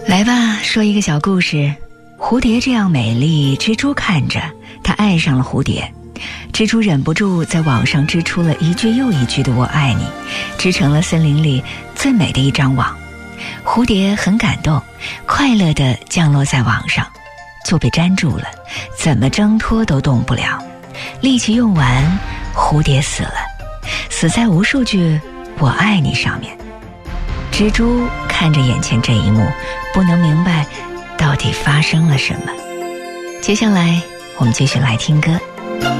来吧，说一个小故事。蝴蝶这样美丽，蜘蛛看着它爱上了蝴蝶。蜘蛛忍不住在网上织出了一句又一句的我爱你，织成了森林里最美的一张网。蝴蝶很感动，快乐地降落在网上，就被粘住了，怎么挣脱都动不了。力气用完，蝴蝶死了，死在无数句我爱你上面。蜘蛛看着眼前这一幕，不能明白到底发生了什么。接下来我们继续来听歌。